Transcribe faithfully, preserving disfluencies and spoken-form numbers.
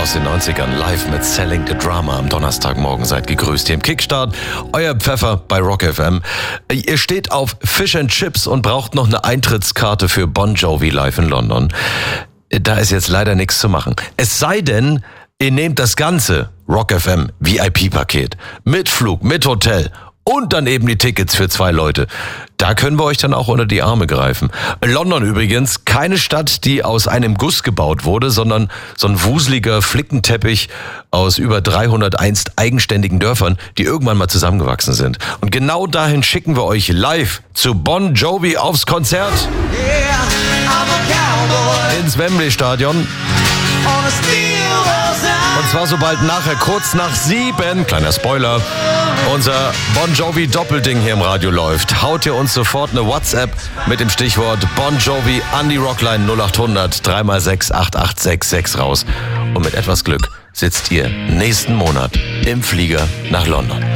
aus den neunzigern live mit Selling the Drama am Donnerstagmorgen. Seid gegrüßt hier im Kickstart. Euer Pfeffer bei Rock F M. Ihr steht auf Fish and Chips und braucht noch eine Eintrittskarte für Bon Jovi live in London. Da ist jetzt leider nichts zu machen. Es sei denn, ihr nehmt das ganze Rock F M V I P-Paket mit Flug, mit Hotel und dann eben die Tickets für zwei Leute. Da können wir euch dann auch unter die Arme greifen. London übrigens, keine Stadt, die aus einem Guss gebaut wurde, sondern so ein wuseliger Flickenteppich aus über dreihundert einst eigenständigen Dörfern, die irgendwann mal zusammengewachsen sind. Und genau dahin schicken wir euch live zu Bon Jovi aufs Konzert. Yeah, I'm a cowboy Ins Wembley-Stadion. on a steel horse. Und zwar sobald nachher kurz nach sieben, kleiner Spoiler, unser Bon Jovi Doppelding hier im Radio läuft, haut ihr uns sofort eine WhatsApp mit dem Stichwort Bon Jovi an die Rockline null acht hundert drei mal sechs acht acht sechs sechs raus. Und mit etwas Glück sitzt ihr nächsten Monat im Flieger nach London.